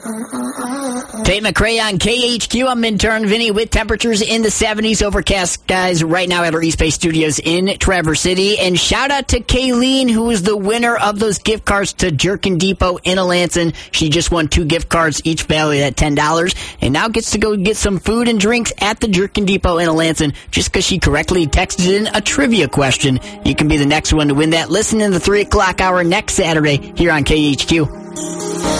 Tate McRae on KHQ. I'm intern Vinny with temperatures in the 70s. Overcast skies right now at our East Bay studios in Traverse City. And shout out to Kayleen, who is the winner of those gift cards to Jerkin Depot in Alanson. She just won 2 gift cards, each valued at $10, and now gets to go get some food and drinks at the Jerkin Depot in Alanson just because she correctly texted in a trivia question. You can be the next one to win that. Listen in the 3 o'clock hour next Saturday here on KHQ.